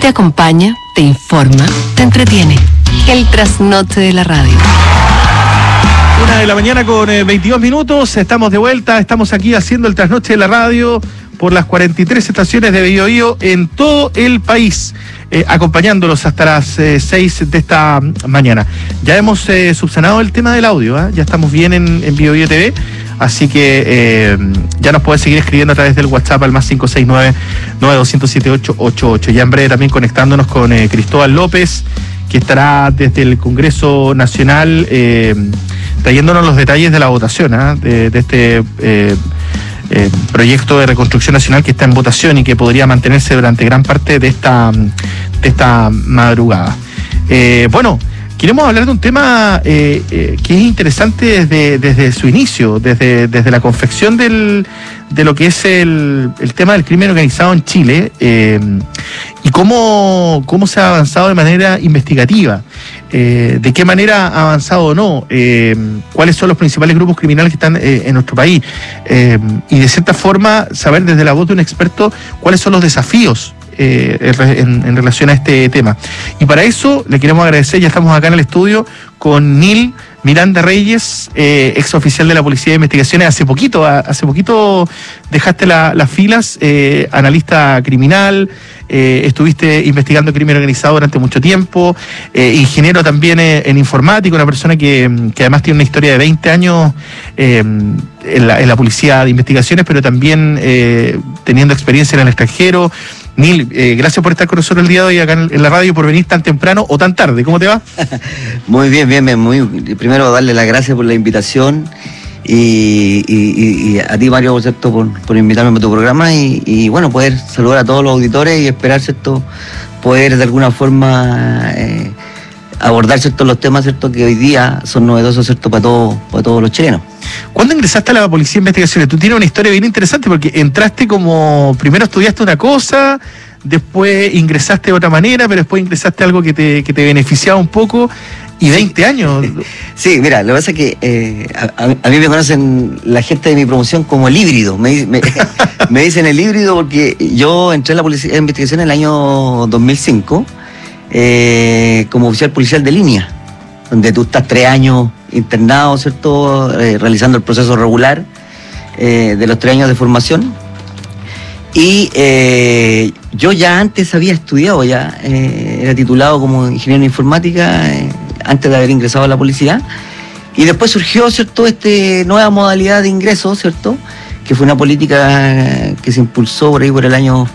Te acompaña, te informa, te entretiene. El trasnoche de la radio. 1:00 a.m. con 22 minutos. Estamos de vuelta. Estamos aquí haciendo el trasnoche de la radio por las 43 estaciones de Biobío en todo el país, acompañándolos hasta las 6 de esta mañana. Ya hemos subsanado el tema del audio, ¿eh? Ya estamos bien en Biobío TV, así que ya nos puedes seguir escribiendo a través del WhatsApp al más 569-9207-888. Ya en breve también conectándonos con Cristóbal López, que estará desde el Congreso Nacional trayéndonos los detalles de la votación, de este proyecto de reconstrucción nacional que está en votación y que podría mantenerse durante gran parte de esta madrugada. Bueno, queremos hablar de un tema que es interesante desde su inicio, desde la confección de lo que es el tema del crimen organizado en Chile, y cómo se ha avanzado de manera investigativa, de qué manera ha avanzado o no, cuáles son los principales grupos criminales que están en nuestro país, y de cierta forma saber desde la voz de un experto cuáles son los desafíos en relación a este tema. Y para eso le queremos agradecer, ya estamos acá en el estudio con Nil Miranda Reyes, ex oficial de la Policía de Investigaciones. Hace poquito dejaste las filas, analista criminal, estuviste investigando crimen organizado durante mucho tiempo, ingeniero también en informática, una persona que además tiene una historia de 20 años en la Policía de Investigaciones, pero también teniendo experiencia en el extranjero. Nil, gracias por estar con nosotros el día de hoy acá en la radio, por venir tan temprano o tan tarde. ¿Cómo te va? Muy bien. Primero darle las gracias por la invitación y a ti, Mario, por invitarme a tu programa y bueno, poder saludar a todos los auditores y esperar, ¿cierto?, poder de alguna forma abordar, ¿cierto?, los temas, ¿cierto?, que hoy día son novedosos, ¿cierto?, para todos los chilenos. ¿Cuándo ingresaste a la Policía de Investigaciones? Tú tienes una historia bien interesante porque entraste primero estudiaste una cosa, después ingresaste de otra manera, pero después ingresaste a algo que te beneficiaba un poco, y 20 años. Sí, mira, lo que pasa es que a mí me conocen la gente de mi promoción como el híbrido. Me dicen el híbrido porque yo entré a la Policía de Investigación en el año 2005 como oficial policial de línea, donde tú estás 3 años internado, ¿cierto?, realizando el proceso regular de los 3 años de formación. Y yo ya antes había estudiado, era titulado como ingeniero en informática antes de haber ingresado a la policía. Y después surgió, ¿cierto?, nueva modalidad de ingreso, ¿cierto?, que fue una política que se impulsó por el año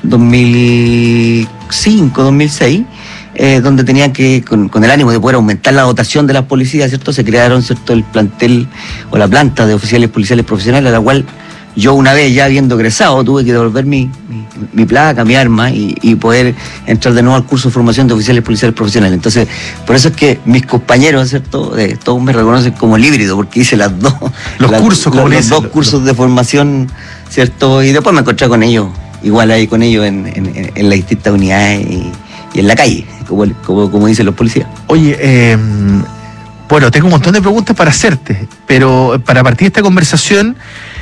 2005, 2006, donde tenían que, con el ánimo de poder aumentar la dotación de las policías, ¿cierto?, se crearon, ¿cierto?, el plantel o la planta de oficiales policiales profesionales, a la cual yo, una vez ya habiendo egresado, tuve que devolver mi placa, mi arma y poder entrar de nuevo al curso de formación de oficiales policiales profesionales. Entonces, por eso es que mis compañeros, ¿cierto?, todos me reconocen como el híbrido, porque hice los dos cursos de formación, ¿cierto? Y después me encontré con ellos, igual ahí con ellos en las distintas unidades y en la calle, como dicen los policías. Oye, bueno, tengo un montón de preguntas para hacerte, pero para partir de esta conversación